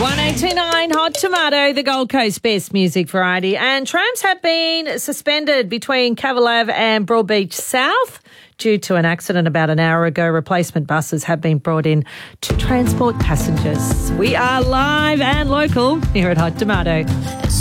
189 Hot Tomato, the Gold Coast best music variety. And trams have been suspended between Cavalier and Broadbeach South due to an accident about an hour ago. Replacement buses have been brought in to transport passengers. We are live and local here at Hot Tomato.